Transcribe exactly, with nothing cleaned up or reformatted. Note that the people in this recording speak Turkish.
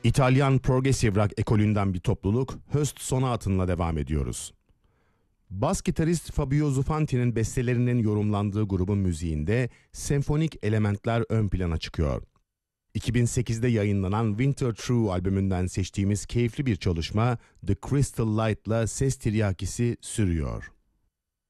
İtalyan Progressive Rock ekolünden bir topluluk Höst Sonatı'nla devam ediyoruz. Bas gitarist Fabio Zufanti'nin bestelerinin yorumlandığı grubun müziğinde senfonik elementler ön plana çıkıyor. iki bin sekizde yayınlanan Winter True albümünden seçtiğimiz keyifli bir çalışma The Crystal Light'la ses tiryakisi sürüyor.